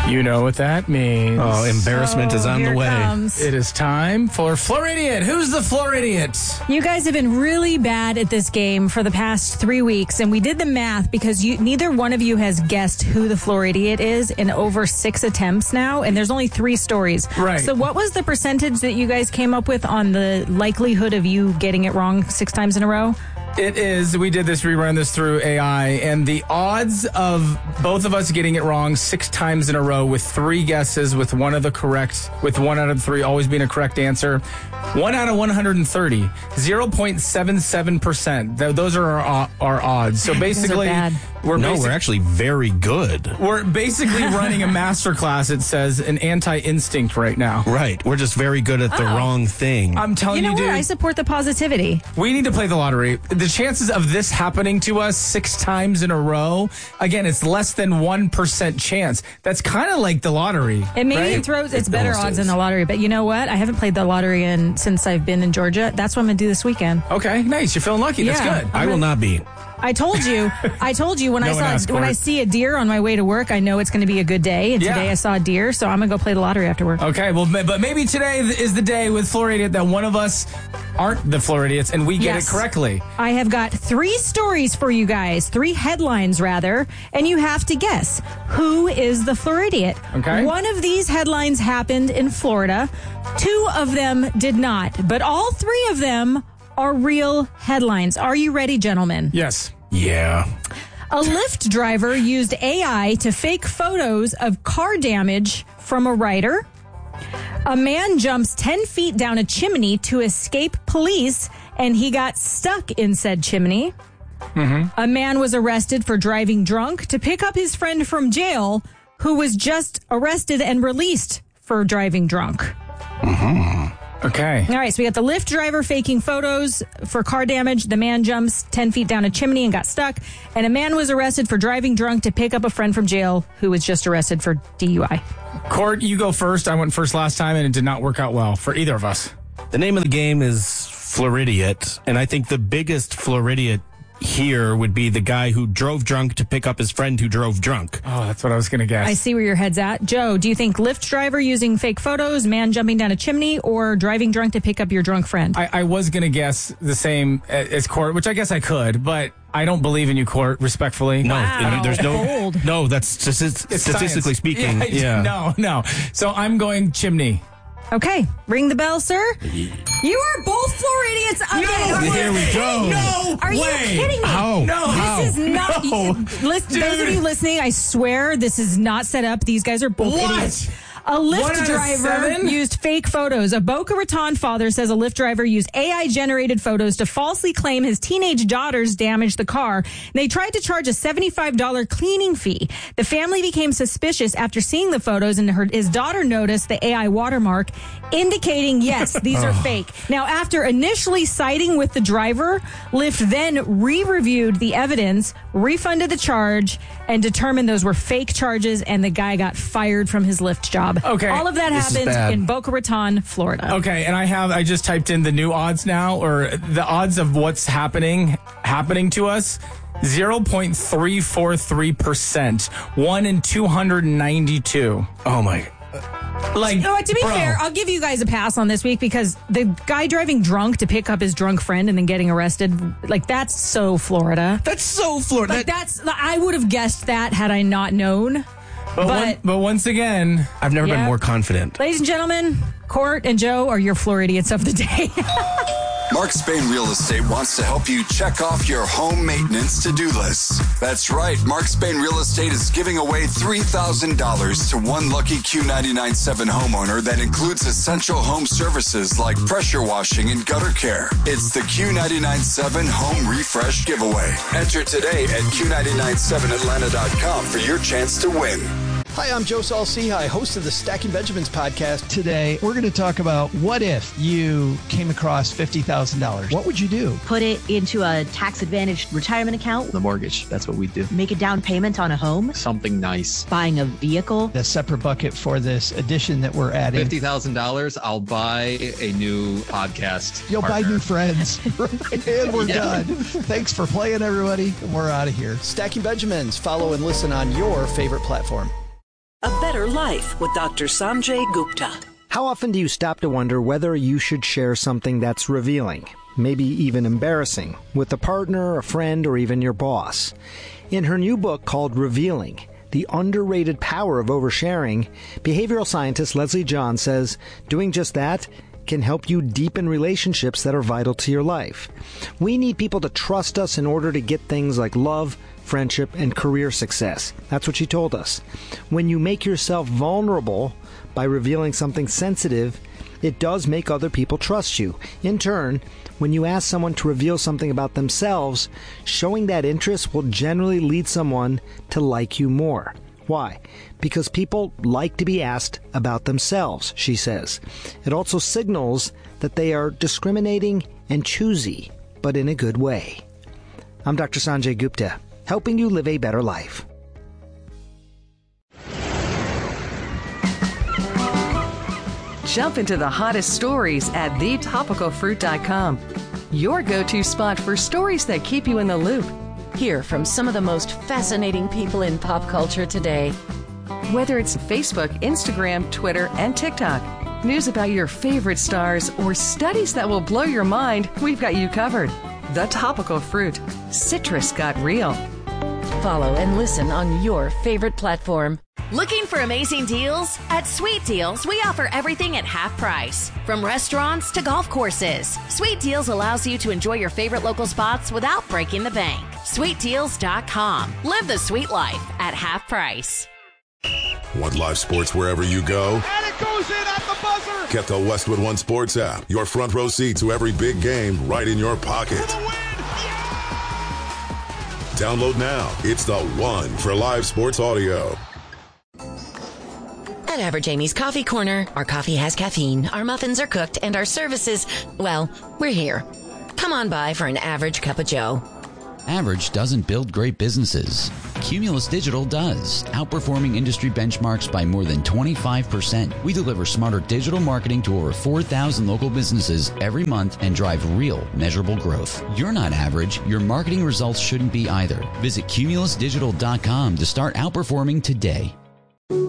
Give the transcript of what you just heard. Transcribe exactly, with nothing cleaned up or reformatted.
You know what that means. Oh, embarrassment Oh, is on here the it way. comes. It is time for Floridiot. Who's the Floridiot? You guys have been really bad at this game for the past three weeks, and we did the math because you, neither one of you has guessed who the Floridiot is in over six attempts now, and there's only three stories. Right. So what was the percentage that you guys came up with on the likelihood of you getting it wrong six times in a row? It is. We did this, we ran this through A I, and the odds of both of us getting it wrong six times in a row with three guesses, with one of the correct, with one out of three always being a correct answer, one out of one hundred thirty, zero point seven seven percent. Those are our, our odds. So basically, bad. we're No, basic- we're actually very good. we're basically running a master class. It says an anti-instinct right now. Right. We're just very good at the Oh. wrong thing. I'm telling You you, know dude. what? I support the positivity. We need to play the lottery. The chances of this happening to us six times in a row, again, it's less than one percent chance. That's kind of like the lottery. It maybe right? throws it's It better almost odds is. than the lottery, but you know what? I haven't played the lottery in since I've been in Georgia. That's what I'm gonna do this weekend. Okay, nice. You're feeling lucky. That's Yeah. good. I will not be. I told you. I told you when No I one saw asked when for I it. see a deer on my way to work, I know it's going to be a good day. And Yeah. today I saw a deer, so I'm gonna go play the lottery after work. Okay, well, ma- but maybe today is the day with Floridiot that one of us aren't the Floridiots and we get Yes. it correctly. I have got three stories for you guys, three headlines rather, and you have to guess who is the Floridiot. Okay. One of these headlines happened in Florida. Two of them did not, but all three of them are real headlines. Are you ready, gentlemen? Yes. Yeah. A Lyft driver used A I to fake photos of car damage from a rider. A man jumps ten feet down a chimney to escape police, and he got stuck in said chimney. Mm-hmm. A man was arrested for driving drunk to pick up his friend from jail, who was just arrested and released for driving drunk. Okay. All right, so we got the Lyft driver faking photos for car damage. The man jumps ten feet down a chimney and got stuck. And a man was arrested for driving drunk to pick up a friend from jail who was just arrested for D U I. Court, you go first. I went first last time and it did not work out well for either of us. The name of the game is Floridiot, and I think the biggest Floridiot here would be the guy who drove drunk to pick up his friend who drove drunk. Oh, that's what I was going to guess. I see where your head's at. Joe, do you think Lyft driver using fake photos, man jumping down a chimney, or driving drunk to pick up your drunk friend? I, I was going to guess the same as Court, which I guess I could, but I don't believe in you, Court, respectfully. No, Wow. there's no. Bold. No, that's stati- It's statistically science. speaking. Yeah, Yeah. No, no. So I'm going chimney. Okay, ring the bell, sir. You are both Floridians again. No, Here we go. No Are you way. kidding me? How? No. How? This is not. No. Listen, those of Dude. you listening, I swear this is not set up. These guys are both What? idiots. A One out Lyft of driver seven? used fake photos. A Boca Raton father says a Lyft driver used A I-generated photos to falsely claim his teenage daughters damaged the car. They tried to charge a seventy-five dollars cleaning fee. The family became suspicious after seeing the photos, and her, his daughter noticed the A I watermark, indicating, yes, these are fake. Now, after initially siding with the driver, Lyft then re-reviewed the evidence, refunded the charge, and determined those were fake charges, and the guy got fired from his Lyft job. Okay. All of that This is happened bad. in Boca Raton, Florida. Okay, and I have I just typed in the new odds now, or the odds of what's happening happening to us. zero point three four three percent. One in two hundred ninety-two. Oh my. Like, You know what, to be bro. fair, I'll give you guys a pass on this week because the guy driving drunk to pick up his drunk friend and then getting arrested, like, that's so Florida. That's so Florida. Like, that's, I would have guessed that had I not known. But, one, But, but once again, I've never Yeah. been more confident. ladies and gentlemen, Court and Joe are your Floridians of the day. Mark Spain Real Estate wants to help you check off your home maintenance to-do list. That's right. Mark Spain Real Estate is giving away three thousand dollars to one lucky Q ninety-nine point seven homeowner that includes essential home services like pressure washing and gutter care. It's the Q ninety-nine point seven Home Refresh Giveaway. Enter today at Q nine nine seven Atlanta dot com for your chance to win. Hi, I'm Joe Saul-Sehy, host of the Stacking Benjamins podcast. Today, we're going to talk about what if you came across fifty thousand dollars. What would you do? Put it into a tax-advantaged retirement account. The mortgage, that's what we do. Make a down payment on a home. Something nice. Buying a vehicle. A separate bucket for this addition that we're adding. fifty thousand dollars, I'll buy a new podcast. You'll partner. buy new friends. And we're Yeah. done. Thanks for playing, everybody. And we're out of here. Stacking Benjamins. Follow and listen on your favorite platform. A Better Life with Doctor Sanjay Gupta. How often do you stop to wonder whether you should share something that's revealing, maybe even embarrassing, with a partner, a friend, or even your boss? In her new book called Revealing, The Underrated Power of Oversharing, behavioral scientist Leslie John says doing just that can help you deepen relationships that are vital to your life. We need people to trust us in order to get things like love, friendship, and career success. That's what she told us. When you make yourself vulnerable by revealing something sensitive, it does make other people trust you. In turn, when you ask someone to reveal something about themselves, showing that interest will generally lead someone to like you more. Why? Because people like to be asked about themselves, she says. It also signals that they are discriminating and choosy, but in a good way. I'm Doctor Sanjay Gupta, helping you live a better life. Jump into the hottest stories at the topical fruit dot com. Your go-to spot for stories that keep you in the loop. Hear from some of the most fascinating people in pop culture today. Whether it's Facebook, Instagram, Twitter, and TikTok, news about your favorite stars, or studies that will blow your mind, we've got you covered. The Topical Fruit. Citrus got real. Follow and listen on your favorite platform. Looking for amazing deals? At Sweet Deals, we offer everything at half price. From restaurants to golf courses, Sweet Deals allows you to enjoy your favorite local spots without breaking the bank. sweet deals dot com. Live the sweet life at half price. Want live sports wherever you go? And it goes in at the buzzer! Get the Westwood One Sports app. Your front row seat to every big game right in your pocket. For the win! Yeah! Download now. It's the one for live sports audio. At Average Amy's Coffee Corner, our coffee has caffeine, our muffins are cooked, and our services, well, we're here. Come on by for an average cup of joe. Average doesn't build great businesses. Cumulus Digital does, outperforming industry benchmarks by more than twenty-five percent. We deliver smarter digital marketing to over four thousand local businesses every month and drive real, measurable growth. You're not average. Your marketing results shouldn't be either. Visit cumulus digital dot com to start outperforming today.